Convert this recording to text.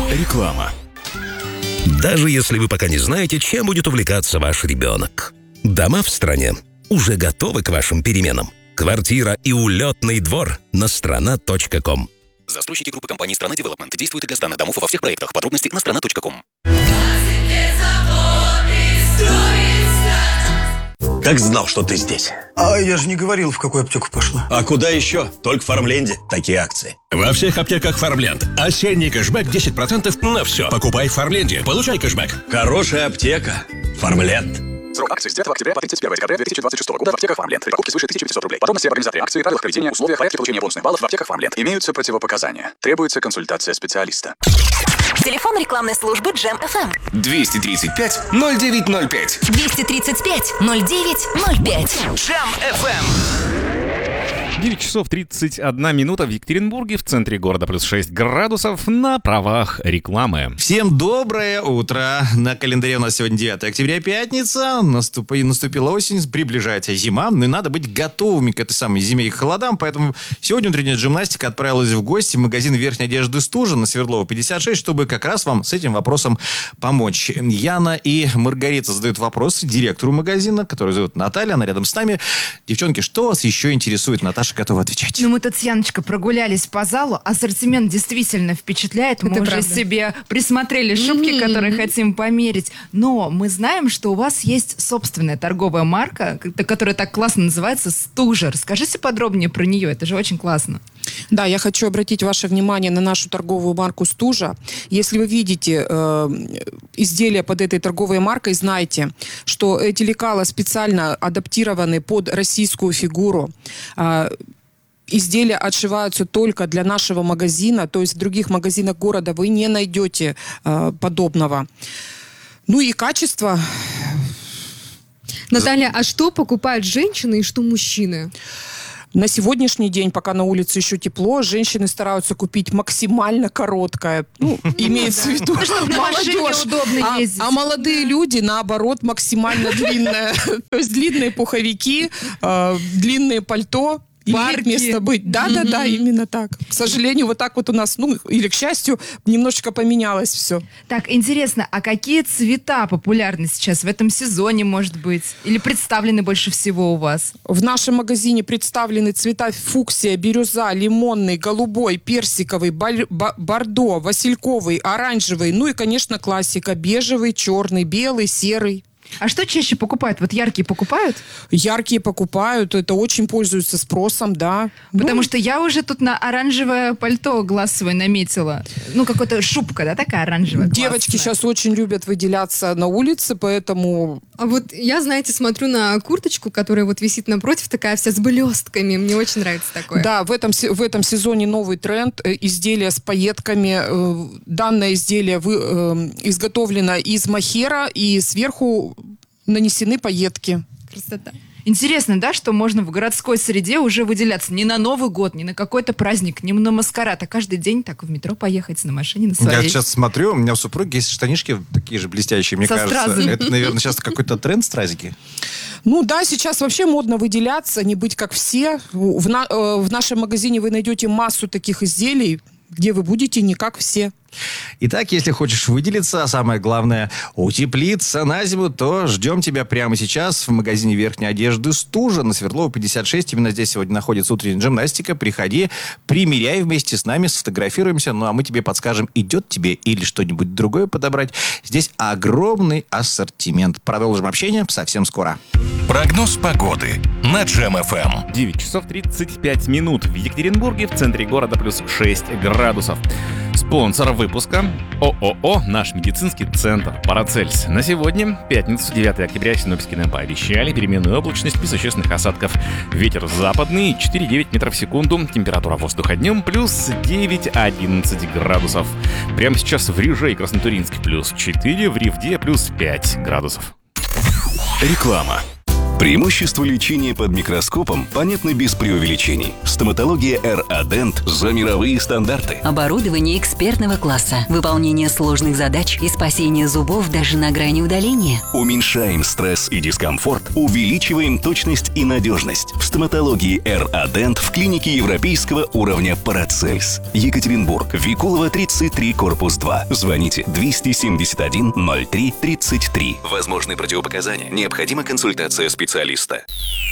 Реклама. Даже если вы пока не знаете, чем будет увлекаться ваш ребенок. Дома в стране уже готовы к вашим переменам. Квартира и улетный двор на strana.com. Застройщики группы компаний «Страна Девелопмент». Действует и госданных домов во всех проектах. Подробности на strana.com. Как знал, что ты здесь. А я же не говорил, в какую аптеку пошла. А куда еще? Только в Фармленде такие акции. Во всех аптеках Фармленд. Осенний кэшбэк 10% на все. Покупай в Фармленде, получай кэшбэк. Хорошая аптека. Фармленд. Срок акции с 9 октября по 31 декабря 2026 года в аптеках Фармленд. При покупке свыше 1500 рублей. Подробности об организаторе акции, правилах поведения, условиях, порядке получения бонусных баллов в аптеках Фармленд. Имеются противопоказания. Требуется консультация специалиста. Телефон рекламной службы Джем FM. 235-0905. 235-0905. Джем FM. 9 часов 31 минута в Екатеринбурге, в центре города, плюс 6 градусов на правах рекламы. Всем доброе утро. На календаре у нас сегодня 9 октября, пятница. Наступила осень, приближается зима. Но и надо быть готовыми к этой самой зиме и холодам. Поэтому сегодня утренняя гимнастика отправилась в гости в магазин верхней одежды «Стужа» на Свердлова 56, чтобы как раз вам с этим вопросом помочь. Яна и Маргарита задают вопросы директору магазина, который зовут Наталья. Она рядом с нами. Девчонки, что вас еще интересует? Наташа готова отвечать. Ну, мы тут с Яночкой прогулялись по залу. Ассортимент действительно впечатляет. Мы уже себе присмотрели шубки, которые хотим померить. Но мы знаем, что у вас есть собственная торговая марка, которая так классно называется «Стужа». Расскажите подробнее про нее. Это же очень классно. Да, я хочу обратить ваше внимание на нашу торговую марку «Стужа». Если вы видите изделия под этой торговой маркой, знайте, что эти лекала специально адаптированы под российскую фигуру. Изделия отшиваются только для нашего магазина, то есть в других магазинах города вы не найдете подобного. Ну и качество. Наталья, а что покупают женщины и что мужчины? На сегодняшний день, пока на улице еще тепло, женщины стараются купить максимально короткое. Ну, имеется в виду молодежь. А молодые люди, наоборот, максимально длинное. То есть длинные пуховики, длинные пальто. Имеет место быть. Да, именно так. К сожалению, вот так вот у нас, или к счастью, немножечко поменялось все. Так, интересно, а какие цвета популярны сейчас в этом сезоне, может быть? Или представлены больше всего у вас? В нашем магазине представлены цвета фуксия, бирюза, лимонный, голубой, персиковый, бордо, васильковый, оранжевый, ну и, конечно, классика: бежевый, черный, белый, серый. А что чаще покупают? Вот яркие покупают? Яркие покупают. Это очень пользуется спросом, да. Потому что я уже тут на оранжевое пальто глаз свой наметила. Ну, какая-то шубка, да, такая оранжевая. Девочки сейчас очень любят выделяться на улице, поэтому... А вот я, знаете, смотрю на курточку, которая вот висит напротив, такая вся с блестками. Мне очень нравится такое. Да, в этом сезоне новый тренд. Изделия с пайетками. Данное изделие изготовлено из мохера, и сверху нанесены пайетки. Красота. Интересно, да, что можно в городской среде уже выделяться не на Новый год, не на какой-то праздник, не на маскарад, а каждый день так в метро поехать на машине на своей. Я сейчас смотрю, у меня у супруги есть штанишки такие же блестящие, мне кажется. Стразами. Это, наверное, сейчас какой-то тренд, стразики. Ну да, сейчас вообще модно выделяться, не быть как все. В нашем магазине вы найдете массу таких изделий, где вы будете не как все. Итак, если хочешь выделиться, а самое главное утеплиться на зиму, то ждем тебя прямо сейчас в магазине верхней одежды «Стужа» на Свердлова 56. Именно здесь сегодня находится утренняя гимнастика. Приходи, примеряй вместе с нами, сфотографируемся, ну а мы тебе подскажем, идет тебе или что-нибудь другое подобрать. Здесь огромный ассортимент. Продолжим общение совсем скоро. Прогноз погоды на Джем FM. 9 часов 35 минут в Екатеринбурге, в центре города, плюс 6 градусов. Спонсор выпуска – ООО «Наш медицинский центр Парацельс». На сегодня, пятницу, 9 октября, синоптики нам пообещали переменную облачность без существенных осадков. Ветер западный 4,9 метров в секунду. Температура воздуха днем плюс 9-11 градусов. Прямо сейчас в Риже и Краснотурьинске плюс 4, в Ривде плюс 5 градусов. Реклама. Преимущества лечения под микроскопом понятны без преувеличений. Стоматология РА-Дент за мировые стандарты. Оборудование экспертного класса, выполнение сложных задач и спасение зубов даже на грани удаления. Уменьшаем стресс и дискомфорт, увеличиваем точность и надежность. В стоматологии РА-Дент в клинике европейского уровня «Парацельс». Екатеринбург, Викулова, 33, корпус 2. Звоните 271 03 33. Возможны противопоказания. Необходима консультация специалиста.